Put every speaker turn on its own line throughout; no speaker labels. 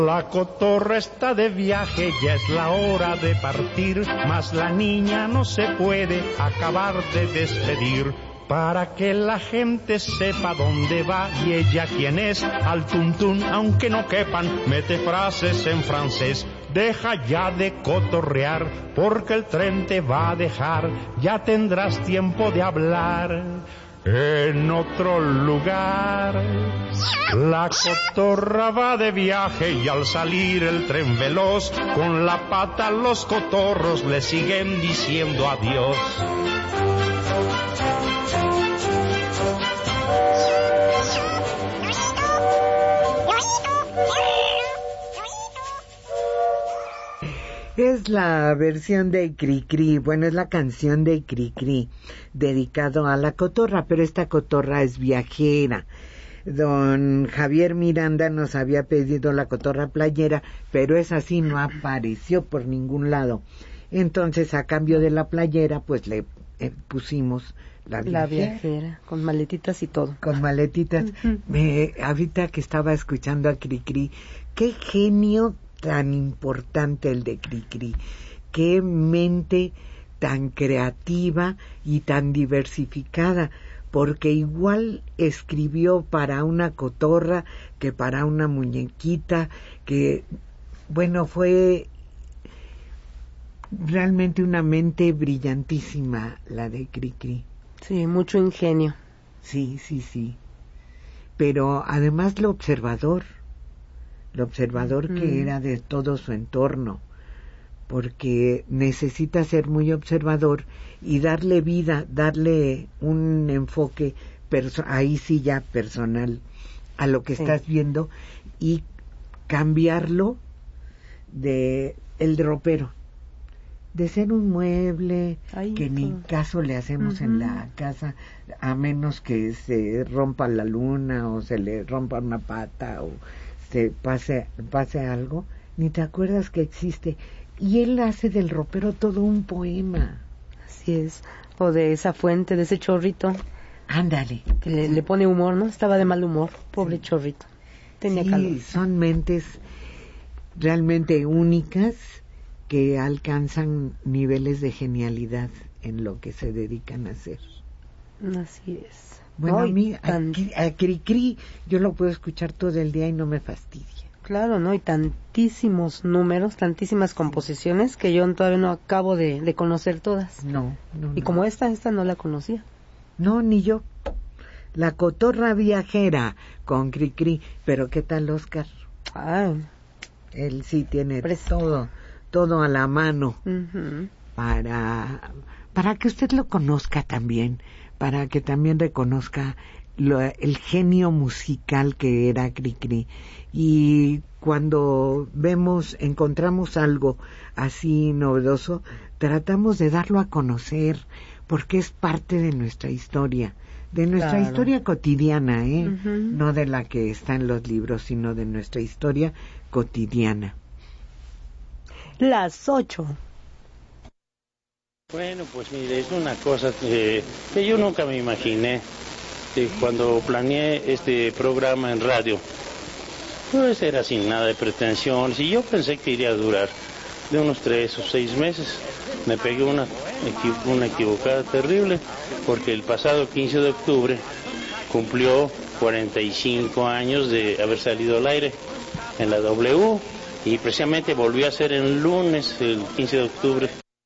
La cotorra está de viaje, ya es la hora de partir, mas la niña no se puede acabar de despedir. Para que la gente sepa dónde va y ella quién es, al tuntún, aunque no quepan, mete frases en francés. Deja ya de cotorrear, porque el tren te va a dejar, ya tendrás tiempo de hablar en otro lugar. La cotorra va de viaje y al salir el tren veloz, con la pata los cotorros le siguen diciendo adiós.
Es la versión de Cricri, bueno, es la canción de Cricri, dedicado a la cotorra, pero esta cotorra es viajera. Don Javier Miranda nos había pedido la cotorra playera, pero esa sí no apareció por ningún lado. Entonces, a cambio de la playera, pues le pusimos la viajera,
con maletitas y todo.
Con maletitas. Ahorita que estaba escuchando a Cricri, qué genio tan importante el de Cricri, qué mente tan creativa y tan diversificada, porque igual escribió para una cotorra que para una muñequita, que bueno, fue realmente una mente brillantísima la de Cricri.
Sí, mucho ingenio.
Sí, pero además lo observador que era de todo su entorno, porque necesita ser muy observador y darle vida, darle un enfoque ahí sí ya personal a lo que estás viendo y cambiarlo de el ropero, de ser un mueble que ni caso le hacemos en la casa, a menos que se rompa la luna o se le rompa una pata o se pase algo, ni te acuerdas que existe. Y él hace del ropero todo un poema.
Así es. O de esa fuente, de ese chorrito.
Ándale.
Que le pone humor, ¿no? Estaba de mal humor, pobre chorrito. Tenía calor.
Son mentes realmente únicas que alcanzan niveles de genialidad en lo que se dedican a hacer.
Así es.
Bueno, a mí, a Cricri, yo lo puedo escuchar todo el día y no me fastidia.
Claro, ¿no? Y tantísimos números, tantísimas composiciones que yo todavía no acabo de conocer todas.
No.
Y como esta no la conocía.
No, ni yo. La cotorra viajera con Cricri. Pero ¿qué tal Oscar? Él sí tiene todo a la mano para que usted lo conozca también, para que también reconozca el genio musical que era Cricri. Y cuando encontramos algo así novedoso, tratamos de darlo a conocer, porque es parte de nuestra historia, historia cotidiana, no de la que está en los libros, sino de nuestra historia cotidiana.
Las 8.
Bueno, pues mire, es una cosa que yo nunca me imaginé cuando planeé este programa en radio. Pues era sin nada de pretensiones y yo pensé que iría a durar de unos 3 o 6 meses. Me pegué una equivocada terrible, porque el pasado 15 de octubre cumplió 45 años de haber salido al aire en la W, y precisamente volvió a ser el lunes, el 15 de octubre.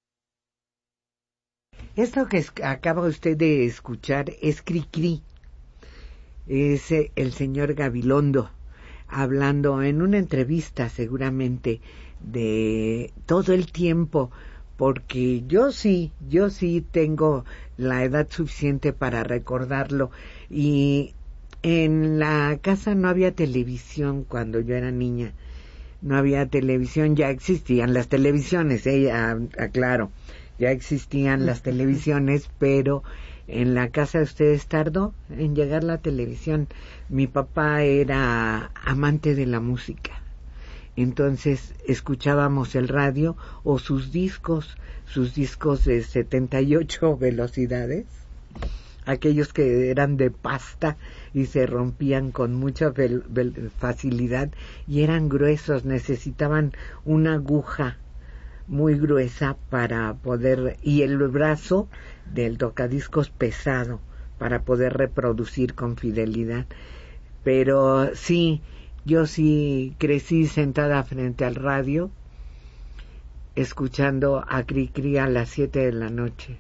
Esto que acaba usted de escuchar es Cricri, es el señor Gabilondo, hablando en una entrevista seguramente de todo el tiempo, porque yo sí tengo la edad suficiente para recordarlo, y en la casa no había televisión cuando yo era niña, no había televisión, ya existían las televisiones, aclaro, ya existían las televisiones, pero en la casa de ustedes tardó en llegar la televisión. Mi papá era amante de la música, entonces escuchábamos el radio o sus discos de 78 velocidades, aquellos que eran de pasta y se rompían con mucha facilidad y eran gruesos, necesitaban una aguja muy gruesa para poder, y el brazo del tocadiscos pesado para poder reproducir con fidelidad. Pero sí, yo sí crecí sentada frente al radio escuchando a Cricri a las 7 de la noche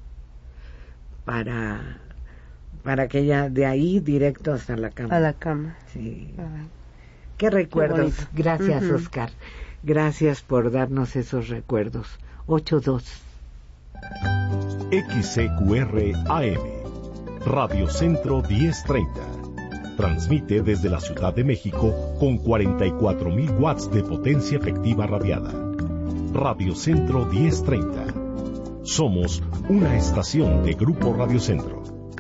para que ella de ahí directo hasta la cama.
A la cama.
Sí.
Ay,
Qué recuerdos.
qué
Gracias, Oscar. Gracias por darnos esos recuerdos. 8-2.
XCQR AM, Radio Centro 1030. Transmite desde la Ciudad de México con 44,000 watts de potencia efectiva radiada. Radio Centro 1030. Somos una estación de Grupo Radio Centro.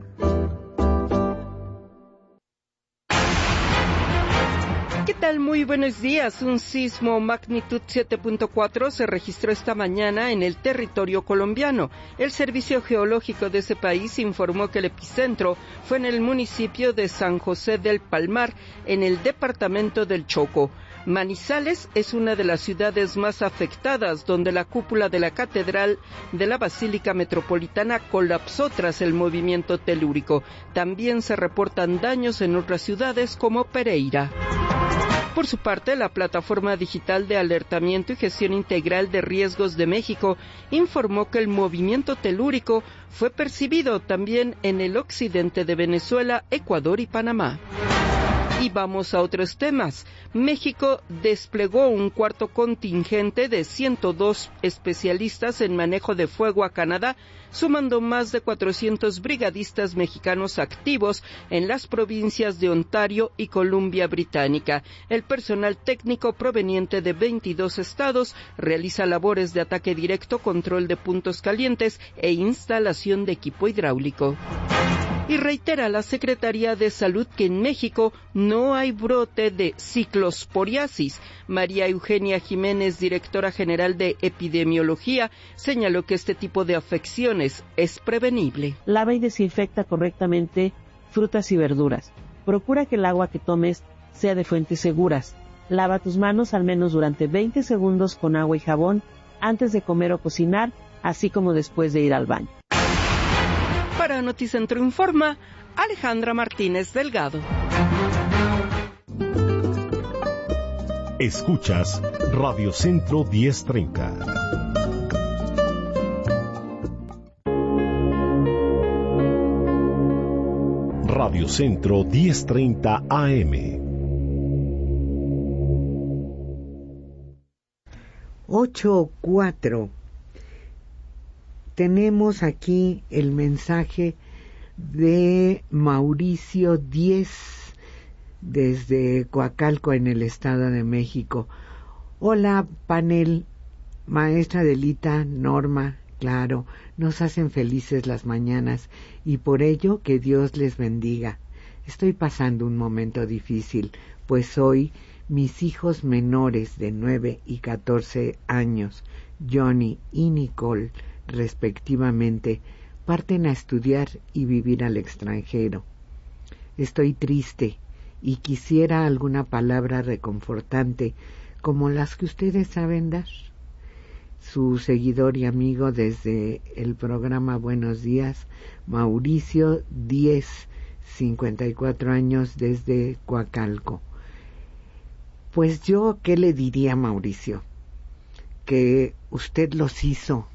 ¿Qué tal? Muy buenos días. Un sismo magnitud 7.4 se registró esta mañana en el territorio colombiano. El Servicio Geológico de ese país informó que el epicentro fue en el municipio de San José del Palmar, en el departamento del Chocó. Manizales es una de las ciudades más afectadas, donde la cúpula de la Catedral de la Basílica Metropolitana colapsó tras el movimiento telúrico. También se reportan daños en otras ciudades como Pereira. Por su parte, la Plataforma Digital de Alertamiento y Gestión Integral de Riesgos de México informó que el movimiento telúrico fue percibido también en el occidente de Venezuela, Ecuador y Panamá. Y vamos a otros temas. México desplegó un cuarto contingente de 102 especialistas en manejo de fuego a Canadá, sumando más de 400 brigadistas mexicanos activos en las provincias de Ontario y Columbia Británica. El personal técnico proveniente de 22 estados realiza labores de ataque directo, control de puntos calientes e instalación de equipo hidráulico. Y reitera la Secretaría de Salud que en México no hay brote de ciclosporiasis. María Eugenia Jiménez, directora general de Epidemiología, señaló que este tipo de afecciones es prevenible.
Lava y desinfecta correctamente frutas y verduras. Procura que el agua que tomes sea de fuentes seguras. Lava tus manos al menos durante 20 segundos con agua y jabón antes de comer o cocinar, así como después de ir al baño.
Para Noticentro Informa, Alejandra Martínez Delgado.
Escuchas Radio Centro 1030. Radio Centro 1030 AM.
8-4. Tenemos aquí el mensaje de Mauricio 10 desde Coacalco, en el Estado de México. Hola, panel, maestra Delita, Norma, claro, nos hacen felices las mañanas y por ello que Dios les bendiga. Estoy pasando un momento difícil, pues hoy mis hijos menores de 9 y 14 años, Johnny y Nicole, respectivamente, parten a estudiar y vivir al extranjero. Estoy triste y quisiera alguna palabra reconfortante como las que ustedes saben dar. Su seguidor y amigo desde el programa Buenos Días, Mauricio 10, 54 años, desde Coacalco. Pues yo, ¿qué le diría a Mauricio? Que usted los hizo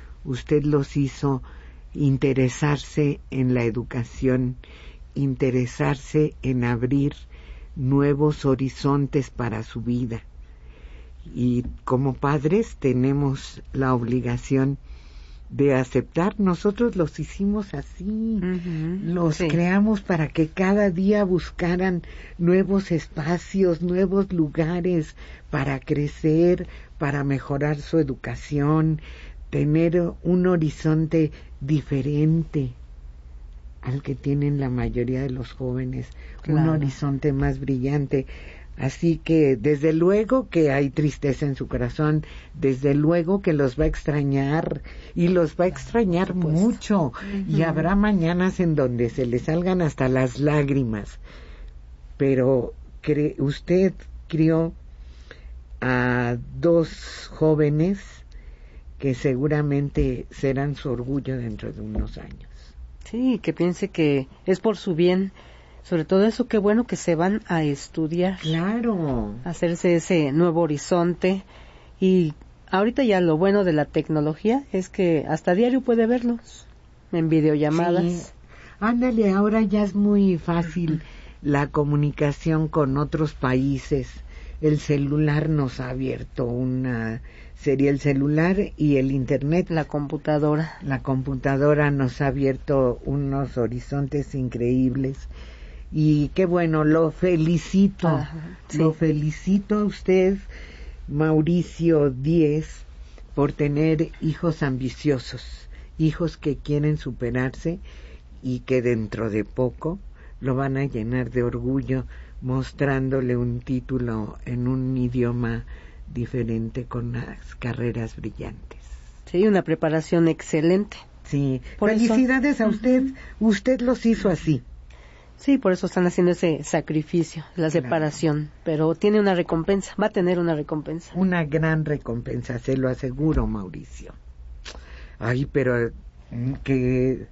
interesarse en la educación, interesarse en abrir nuevos horizontes para su vida. Y como padres tenemos la obligación de aceptar. Nosotros los hicimos así, los creamos para que cada día buscaran nuevos espacios, nuevos lugares para crecer, para mejorar su educación, tener un horizonte diferente al que tienen la mayoría de los jóvenes, claro, un horizonte más brillante. Así que desde luego que hay tristeza en su corazón, desde luego que los va a extrañar y los va a extrañar mucho. Y habrá mañanas en donde se le salgan hasta las lágrimas. Pero usted crió a 2 jóvenes que seguramente serán su orgullo dentro de unos años.
Sí, que piense que es por su bien. Sobre todo eso, qué bueno que se van a estudiar.
Claro.
Hacerse ese nuevo horizonte. Y ahorita ya lo bueno de la tecnología es que hasta diario puede verlos en videollamadas.
Sí. Ándale, ahora ya es muy fácil la comunicación con otros países. El celular nos ha abierto sería el celular y el internet.
La computadora.
La computadora nos ha abierto unos horizontes increíbles. Y qué bueno, lo felicito. Sí. Lo felicito a usted, Mauricio Díez, por tener hijos ambiciosos, hijos que quieren superarse y que dentro de poco lo van a llenar de orgullo mostrándole un título en un idioma diferente con unas carreras brillantes.
Sí, una preparación excelente.
Sí, felicidades a usted. Usted los hizo así.
Sí, por eso están haciendo ese sacrificio, la separación, pero tiene una recompensa, va a tener una recompensa.
Una gran recompensa, se lo aseguro, Mauricio. Ay, pero que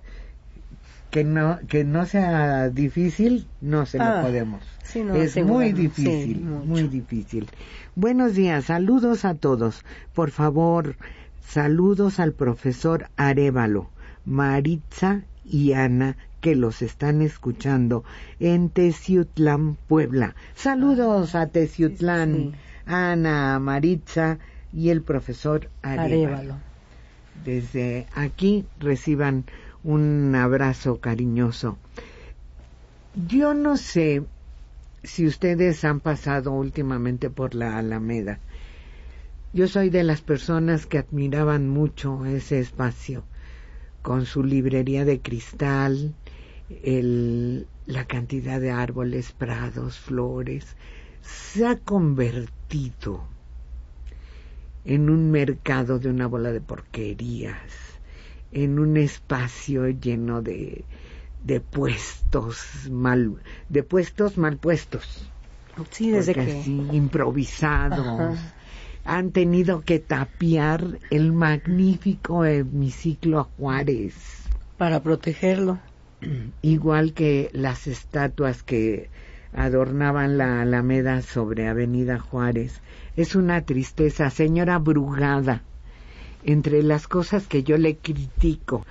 no sea difícil, no se lo podemos.
Sí, no,
es muy difícil,
sí,
muy difícil. Buenos días, saludos a todos. Por favor, saludos al profesor Arévalo, Maritza y Ana, que los están escuchando en Teciutlán, Puebla. Saludos a Teciutlán, sí. Ana, Maritza y el profesor Arévalo. Desde aquí reciban un abrazo cariñoso. Yo no sé si ustedes han pasado últimamente por la Alameda. Yo soy de las personas que admiraban mucho ese espacio, con su librería de cristal, la cantidad de árboles, prados, flores. Se ha convertido en un mercado de una bola de porquerías, en un espacio lleno de puestos mal puestos.
Sí, desde que
así, improvisados. Ajá. Han tenido que tapiar el magnífico hemiciclo Juárez
para protegerlo.
Igual que las estatuas que adornaban la Alameda sobre Avenida Juárez. Es una tristeza, señora Brugada. Entre las cosas que yo le critico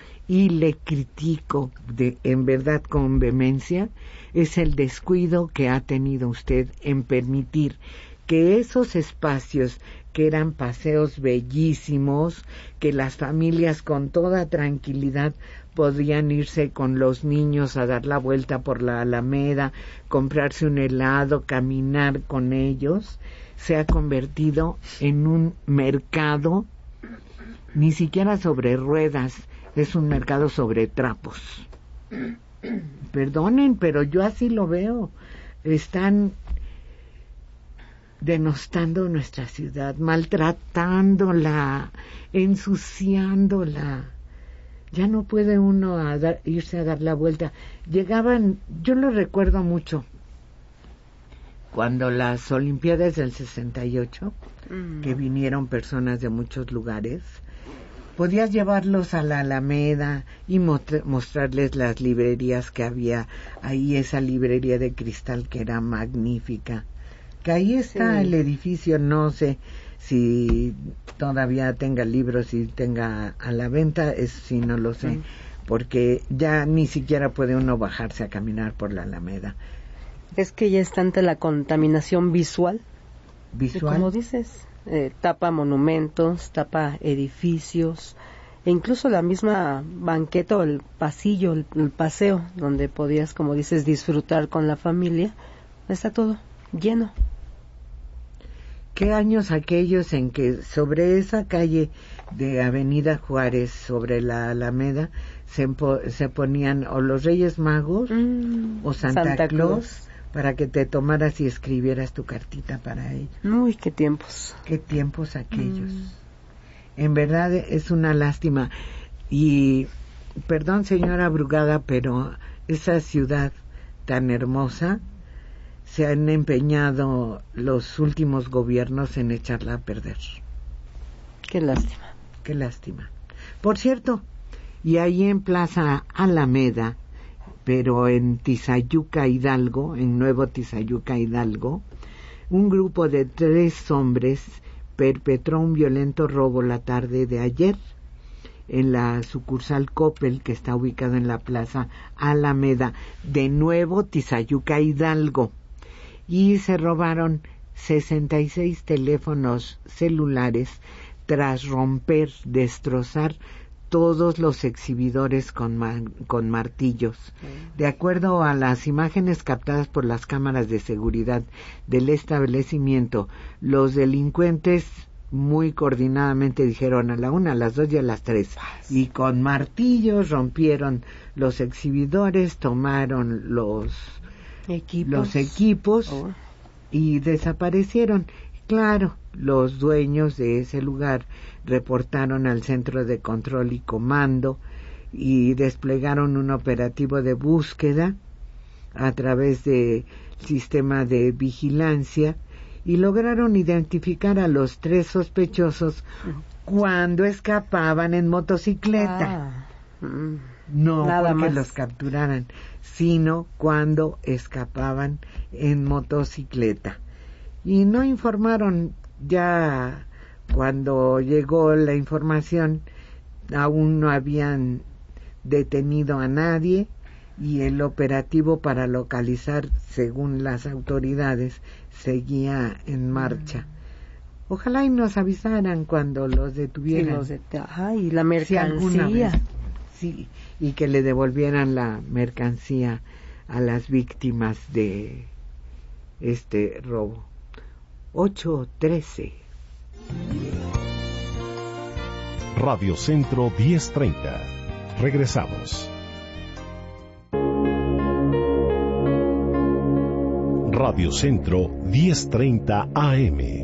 en verdad con vehemencia, es el descuido que ha tenido usted en permitir que esos espacios que eran paseos bellísimos, que las familias con toda tranquilidad podían irse con los niños a dar la vuelta por la Alameda, comprarse un helado, caminar con ellos, se ha convertido en un mercado, ni siquiera sobre ruedas, es un mercado sobre trapos. Perdonen, pero yo así lo veo. Están denostando nuestra ciudad, maltratándola, ensuciándola. Ya no puede uno irse a dar la vuelta. Llegaban, yo lo recuerdo mucho, cuando las Olimpiadas del 68, que vinieron personas de muchos lugares, podías llevarlos a la Alameda y mostrarles las librerías que había ahí, esa librería de cristal que era magnífica. Que ahí está el edificio, no sé si todavía tenga libros y tenga a la venta, eso sí no lo sé, porque ya ni siquiera puede uno bajarse a caminar por la Alameda.
Es que ya es tanta la contaminación visual.
¿Visual?
Como dices, tapa monumentos, tapa edificios, e incluso la misma banqueta o el pasillo, el paseo, donde podías, como dices, disfrutar con la familia, está todo lleno.
¿Qué años aquellos en que sobre esa calle de Avenida Juárez, sobre la Alameda, se ponían o los Reyes Magos o Santa Claus para que te tomaras y escribieras tu cartita para ella.
Uy, qué tiempos.
Qué tiempos aquellos. En verdad es una lástima. Y, perdón señora Brugada, pero esa ciudad tan hermosa se han empeñado los últimos gobiernos en echarla a perder.
Qué lástima.
Qué lástima. Por cierto, y ahí en Plaza Alameda, pero en Tizayuca Hidalgo, en Nuevo Tizayuca Hidalgo, un grupo de 3 hombres perpetró un violento robo la tarde de ayer en la sucursal Coppel, que está ubicada en la Plaza Alameda, de Nuevo Tizayuca Hidalgo, y se robaron 66 teléfonos celulares tras romper, destrozar todos los exhibidores con martillos. De acuerdo a las imágenes captadas por las cámaras de seguridad del establecimiento, los delincuentes muy coordinadamente dijeron a la 1, a las 2 y a las 3, y con martillos rompieron los exhibidores, tomaron los equipos y desaparecieron. Claro, los dueños de ese lugar reportaron al Centro de Control y Comando y desplegaron un operativo de búsqueda a través del sistema de vigilancia y lograron identificar a los 3 sospechosos cuando escapaban en motocicleta. No
nada
porque
más
los capturaran, sino cuando escapaban en motocicleta. Y no informaron, ya cuando llegó la información, aún no habían detenido a nadie y el operativo para localizar, según las autoridades, seguía en marcha. Ojalá y nos avisaran cuando los detuvieran.
Y la mercancía.
Sí, y que le devolvieran la mercancía a las víctimas de este robo. 8:13.
Radio Centro 1030. Regresamos. Radio Centro 1030 AM.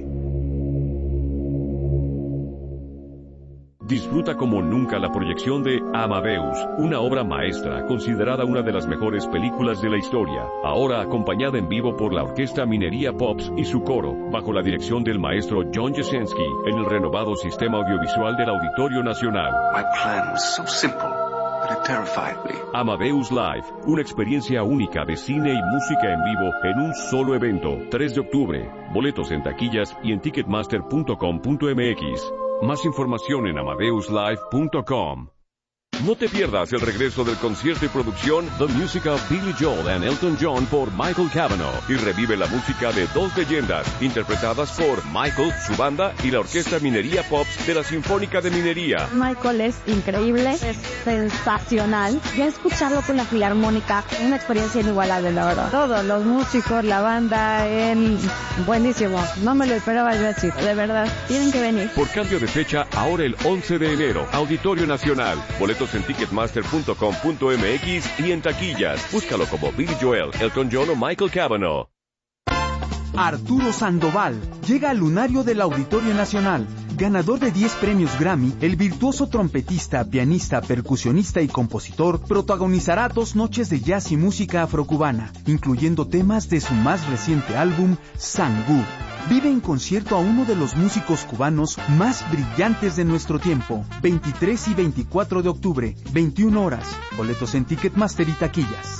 Disfruta como nunca la proyección de Amadeus, una obra maestra considerada una de las mejores películas de la historia, ahora acompañada en vivo por la Orquesta Minería Pops y su coro, bajo la dirección del maestro John Jasinski, en el renovado sistema audiovisual del Auditorio Nacional.
My plan was so simple, but it terrified me.
Amadeus Live, una experiencia única de cine y música en vivo en un solo evento, 3 de octubre. Boletos en taquillas y en ticketmaster.com.mx. Más información en amadeuslive.com. No te pierdas el regreso del concierto y producción The Music of Billy Joel and Elton John por Michael Cavanaugh y revive la música de 2 leyendas interpretadas por Michael, su banda y la Orquesta Minería Pops de la Sinfónica de Minería.
Michael es increíble, es sensacional. Ya escucharlo con la Filarmónica, una experiencia inigualable, la verdad. Todos los músicos, la banda, él, buenísimo. No me lo esperaba yo así, de verdad. Tienen que venir.
Por cambio de fecha, ahora el 11 de enero, Auditorio Nacional. Boletos en ticketmaster.com.mx y en taquillas. Búscalo como Billy Joel, Elton John o Michael Cavanaugh.
Arturo Sandoval llega al lunario del Auditorio Nacional. Ganador de 10 premios Grammy, el virtuoso trompetista, pianista, percusionista y compositor protagonizará 2 noches de jazz y música afrocubana, incluyendo temas de su más reciente álbum, Sangú. Vive en concierto a uno de los músicos cubanos más brillantes de nuestro tiempo. 23 y 24 de octubre, 21 horas. Boletos en Ticketmaster y taquillas.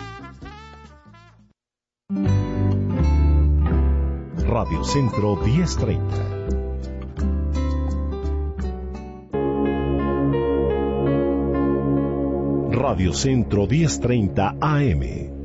Radio Centro 1030. Radio Centro 1030 AM.